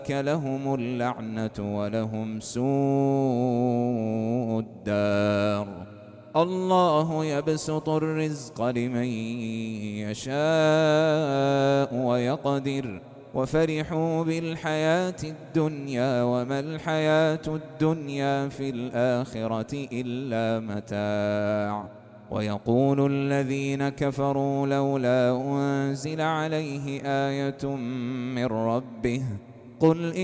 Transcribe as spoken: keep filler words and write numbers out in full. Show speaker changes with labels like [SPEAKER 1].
[SPEAKER 1] لهم اللعنة ولهم سوء الدار. الله يبسط الرزق لمن يشاء ويقدر وفرحوا بالحياة الدنيا وما الحياة الدنيا في الآخرة إلا متاع. ويقول الذين كفروا لولا أنزل عليه آية من ربه قل